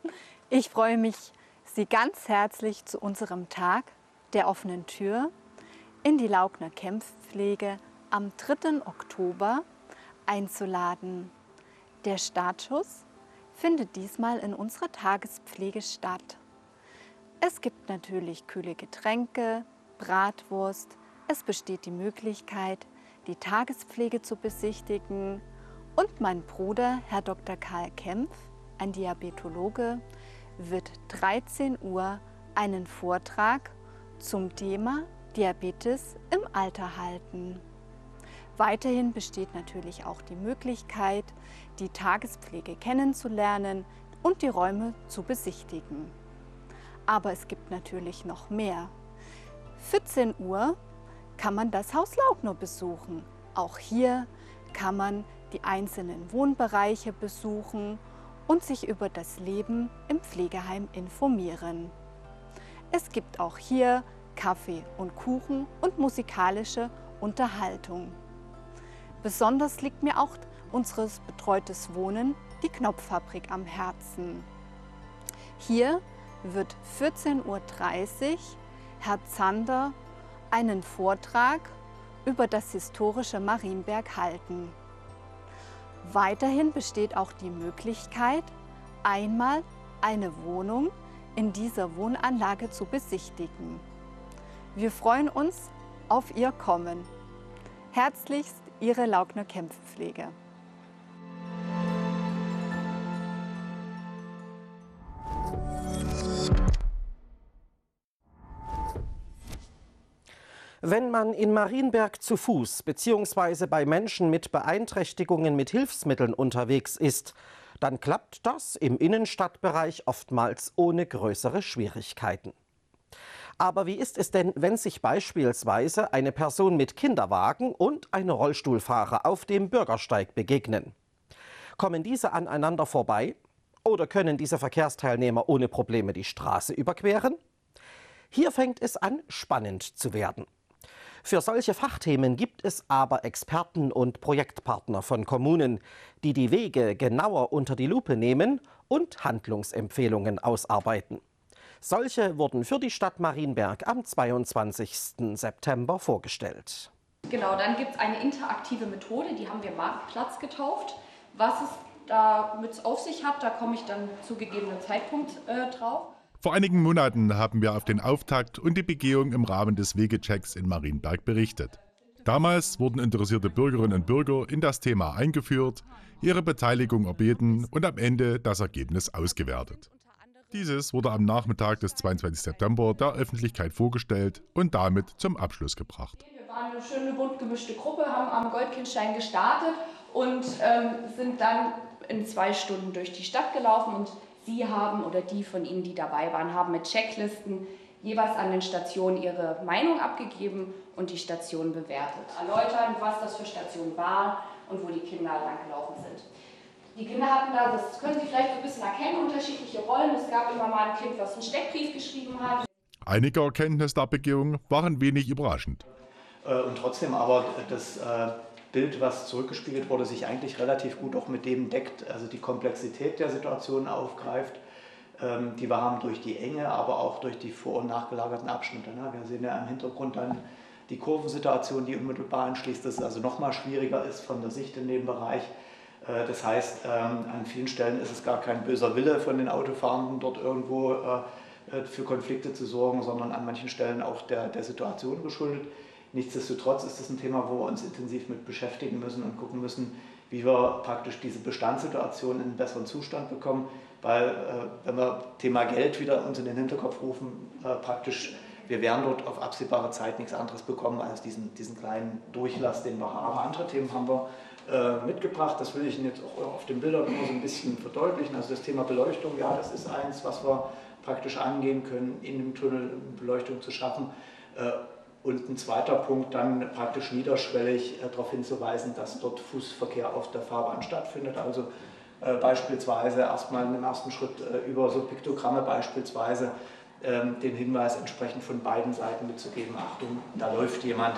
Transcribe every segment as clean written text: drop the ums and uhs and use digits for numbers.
Ich freue mich, Sie ganz herzlich zu unserem Tag der offenen Tür in die Laugner Kämpfpflege am 3. Oktober einzuladen. Der Startschuss findet diesmal in unserer Tagespflege statt. Es gibt natürlich kühle Getränke, Bratwurst. Es besteht die Möglichkeit, die Tagespflege zu besichtigen. Und mein Bruder, Herr Dr. Karl Kempf, ein Diabetologe, wird 13 Uhr einen Vortrag zum Thema Diabetes im Alter halten. Weiterhin besteht natürlich auch die Möglichkeit, die Tagespflege kennenzulernen und die Räume zu besichtigen. Aber es gibt natürlich noch mehr. 14 Uhr kann man das Haus Laugner besuchen. Auch hier kann man die einzelnen Wohnbereiche besuchen und sich über das Leben im Pflegeheim informieren. Es gibt auch hier Kaffee und Kuchen und musikalische Unterhaltung. Besonders liegt mir auch unser betreutes Wohnen, die Knopffabrik, am Herzen. Hier wird 14:30 Uhr Herr Zander einen Vortrag über das historische Marienberg halten. Weiterhin besteht auch die Möglichkeit, einmal eine Wohnung in dieser Wohnanlage zu besichtigen. Wir freuen uns auf Ihr Kommen. Herzlichst Ihre Laugner Kämpfpflege. Wenn man in Marienberg zu Fuß bzw. bei Menschen mit Beeinträchtigungen mit Hilfsmitteln unterwegs ist, dann klappt das im Innenstadtbereich oftmals ohne größere Schwierigkeiten. Aber wie ist es denn, wenn sich beispielsweise eine Person mit Kinderwagen und ein Rollstuhlfahrer auf dem Bürgersteig begegnen? Kommen diese aneinander vorbei oder können diese Verkehrsteilnehmer ohne Probleme die Straße überqueren? Hier fängt es an, spannend zu werden. Für solche Fachthemen gibt es aber Experten und Projektpartner von Kommunen, die die Wege genauer unter die Lupe nehmen und Handlungsempfehlungen ausarbeiten. Solche wurden für die Stadt Marienberg am 22. September vorgestellt. Genau, dann gibt es eine interaktive Methode, die haben wir Marktplatz getauft. Was es damit auf sich hat, da komme ich dann zu gegebenem Zeitpunkt drauf. Vor einigen Monaten haben wir auf den Auftakt und die Begehung im Rahmen des Wegechecks in Marienberg berichtet. Damals wurden interessierte Bürgerinnen und Bürger in das Thema eingeführt, ihre Beteiligung erbeten und am Ende das Ergebnis ausgewertet. Dieses wurde am Nachmittag des 22. September der Öffentlichkeit vorgestellt und damit zum Abschluss gebracht. Wir waren eine schöne bunt gemischte Gruppe, haben am Goldkindstein gestartet und sind dann in 2 Stunden durch die Stadt gelaufen. Und Sie haben, oder die von Ihnen, die dabei waren, haben mit Checklisten jeweils an den Stationen ihre Meinung abgegeben und die Stationen bewertet. Erläutern, was das für Stationen waren und wo die Kinder langgelaufen sind. Die Kinder hatten da, das können Sie vielleicht ein bisschen erkennen, unterschiedliche Rollen. Es gab immer mal ein Kind, was einen Steckbrief geschrieben hat. Einige Erkenntnisse der Begehung waren wenig überraschend. Und trotzdem aber das Bild, was zurückgespiegelt wurde, sich eigentlich relativ gut auch mit dem deckt, also die Komplexität der Situation aufgreift, die wir haben durch die Enge, aber auch durch die vor- und nachgelagerten Abschnitte. Wir sehen ja im Hintergrund dann die Kurvensituation, die unmittelbar anschließt, dass es also noch mal schwieriger ist von der Sicht in dem Bereich. Das heißt, an vielen Stellen ist es gar kein böser Wille von den Autofahrenden, dort irgendwo für Konflikte zu sorgen, sondern an manchen Stellen auch der Situation geschuldet. Nichtsdestotrotz ist das ein Thema, wo wir uns intensiv mit beschäftigen müssen und gucken müssen, wie wir praktisch diese Bestandssituation in einen besseren Zustand bekommen. Weil, wenn wir Thema Geld wieder uns in den Hinterkopf rufen, praktisch, wir werden dort auf absehbare Zeit nichts anderes bekommen als diesen kleinen Durchlass, den wir haben. Andere Themen haben wir mitgebracht, das will ich Ihnen jetzt auch auf den Bildern immer so ein bisschen verdeutlichen. Also das Thema Beleuchtung, ja, das ist eins, was wir praktisch angehen können, in dem Tunnel Beleuchtung zu schaffen. Und ein zweiter Punkt, dann praktisch niederschwellig darauf hinzuweisen, dass dort Fußverkehr auf der Fahrbahn stattfindet. Also beispielsweise erstmal im ersten Schritt über so Piktogramme beispielsweise den Hinweis entsprechend von beiden Seiten mitzugeben, Achtung, da läuft jemand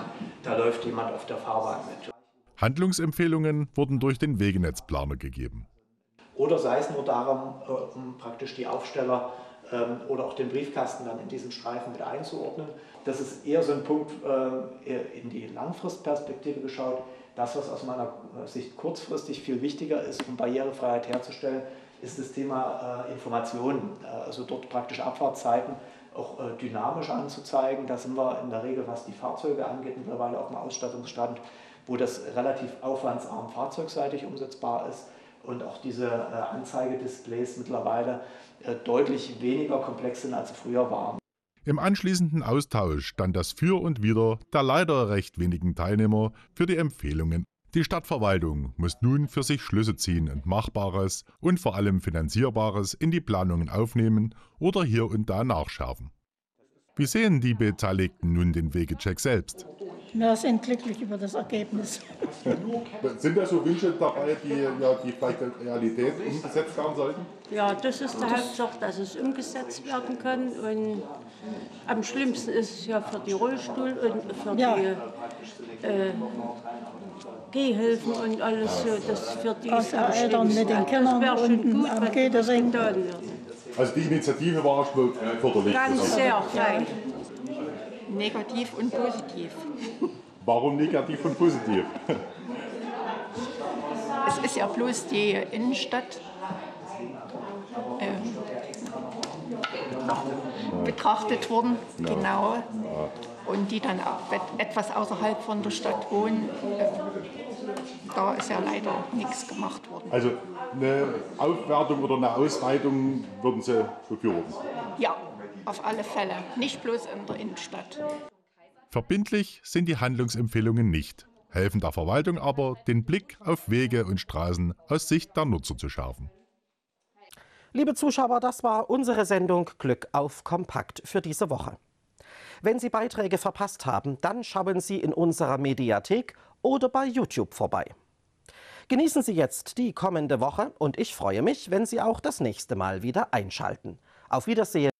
auf der Fahrbahn mit. Handlungsempfehlungen wurden durch den Wegenetzplaner gegeben. oder sei es nur darum, um praktisch die Aufsteller oder auch den Briefkasten dann in diesem Streifen mit einzuordnen. Das ist eher so ein Punkt in die Langfristperspektive geschaut. Das, was aus meiner Sicht kurzfristig viel wichtiger ist, um Barrierefreiheit herzustellen, ist das Thema Information. Also dort praktisch Abfahrtzeiten auch dynamisch anzuzeigen. Da sind wir in der Regel, was die Fahrzeuge angeht, mittlerweile auf dem Ausstattungsstand, wo das relativ aufwandsarm fahrzeugseitig umsetzbar ist und auch diese Anzeigedisplays mittlerweile deutlich weniger komplex sind, als sie früher waren. Im anschließenden Austausch dann das Für und Wider der leider recht wenigen Teilnehmer für die Empfehlungen. Die Stadtverwaltung muss nun für sich Schlüsse ziehen und Machbares und vor allem Finanzierbares in die Planungen aufnehmen oder hier und da nachschärfen. Wie sehen die Beteiligten nun den Wegecheck selbst? Wir sind glücklich über das Ergebnis. Sind da so Wünsche dabei, die vielleicht in Realität umgesetzt werden sollten? Ja, das ist die Hauptsache, dass es umgesetzt werden kann. Und am schlimmsten ist es ja für die Rollstuhl und für die Gehhilfen und alles so. Das für die Aus der Eltern mit den Kindern das schon unten gut, am wenn Gedering. das getan wird. Also die Initiative war schon förderlich. Ganz sehr fein. Negativ und positiv. Warum negativ und positiv? Es ist ja bloß die Innenstadt betrachtet worden, genau. Und die dann auch etwas außerhalb von der Stadt wohnen. Da ist ja leider nichts gemacht worden. Also eine Aufwertung oder eine Ausweitung würden Sie befürworten? Ja, auf alle Fälle. Nicht bloß in der Innenstadt. Verbindlich sind die Handlungsempfehlungen nicht, helfen der Verwaltung aber, den Blick auf Wege und Straßen aus Sicht der Nutzer zu schärfen. Liebe Zuschauer, das war unsere Sendung Glück auf Kompakt für diese Woche. Wenn Sie Beiträge verpasst haben, dann schauen Sie in unserer Mediathek oder bei YouTube vorbei. Genießen Sie jetzt die kommende Woche und ich freue mich, wenn Sie auch das nächste Mal wieder einschalten. Auf Wiedersehen.